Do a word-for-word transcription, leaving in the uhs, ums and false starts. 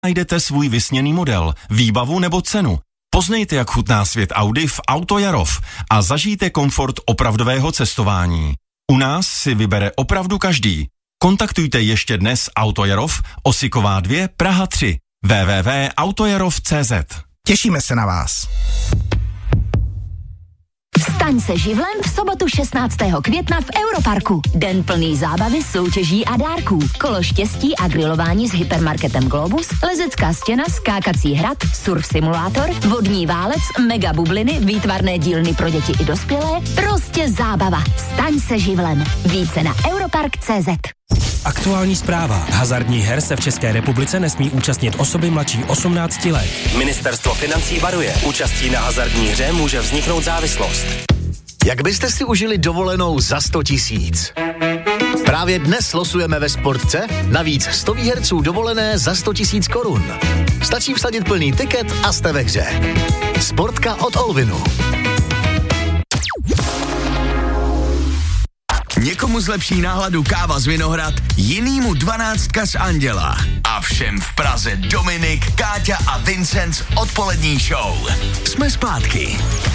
najdete svůj vysněný model, výbavu nebo cenu. Poznejte, jak chutná svět Audi v Auto Jarov a zažijte komfort opravdového cestování. U nás si vybere opravdu každý. Kontaktujte ještě dnes Auto Jarov, Osiková dva, Praha tři, w w w tečka autojarov tečka c z. Těšíme se na vás. Staň se živlem v sobotu šestnáctého května v Europarku. Den plný zábavy, soutěží a dárků. Kolo štěstí a grilování s hypermarketem Globus, lezecká stěna, skákací hrad, surf simulátor, vodní válec, mega bubliny, výtvarné dílny pro děti i dospělé. Prostě zábava. Staň se živlem. Více na europark tečka c z. Aktuální zpráva. Hazardních her se v České republice nesmí účastnit osoby mladší osmnácti let. Ministerstvo financí varuje. Účastí na hazardní hře může vzniknout závislost. Jak byste si užili dovolenou za sto tisíc? Právě dnes losujeme ve Sportce navíc sto výherců dovolené za sto tisíc korun. Stačí vsadit plný tiket a jste ve hře. Sportka od Olvinu. Někomu zlepší náladu káva z Vinohrad, jinýmu dvanáctka z Anděla. A všem v Praze Dominik, Káťa a Vincent z odpolední show. Jsme zpátky.